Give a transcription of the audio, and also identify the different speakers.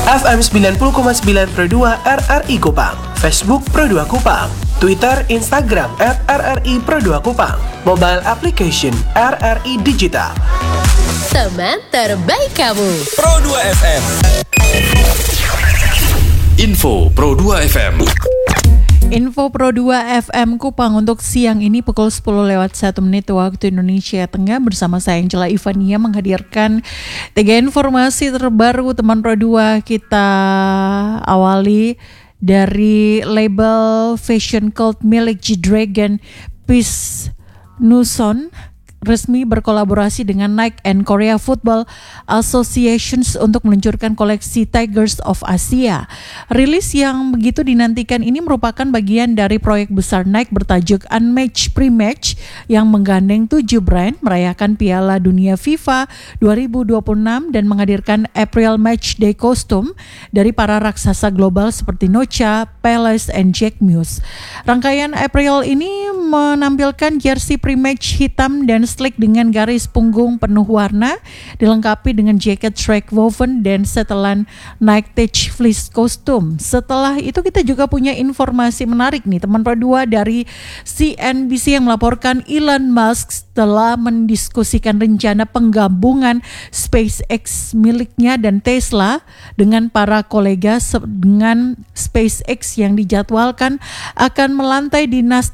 Speaker 1: FM 90,9 Pro 2 RRI Kupang, Facebook Pro 2 Kupang, Twitter, Instagram @RRI Pro 2 Kupang, mobile application RRI Digital.
Speaker 2: Teman terbaik kamu,
Speaker 3: Pro 2 FM. Info Pro 2 FM.
Speaker 4: Info Pro 2 FM Kupang untuk siang ini pukul 10:01 waktu Indonesia Tengah, bersama saya Angela Ivania menghadirkan 3 informasi terbaru teman Pro 2. Kita awali dari label fashion cult milik G-Dragon, Peace Nuson resmi berkolaborasi dengan Nike and Korea Football Associations untuk meluncurkan koleksi Tigers of Asia. Rilis yang begitu dinantikan ini merupakan bagian dari proyek besar Nike bertajuk Unmatched Pre-Match yang menggandeng 7 brand merayakan Piala Dunia FIFA 2026 dan menghadirkan April Match Day kostum dari para raksasa global seperti Nocha, Palace, and Jack Muse. Rangkaian April ini menampilkan jersey pre-match hitam dan slick dengan garis punggung penuh warna, dilengkapi dengan jaket track woven dan setelan Nike Tech fleece kostum. Setelah itu kita juga punya informasi menarik nih teman Pro 2 dari CNBC yang melaporkan Elon Musk telah mendiskusikan rencana penggabungan SpaceX miliknya dan Tesla dengan para kolega dengan SpaceX yang dijadwalkan akan melantai di Nasdaq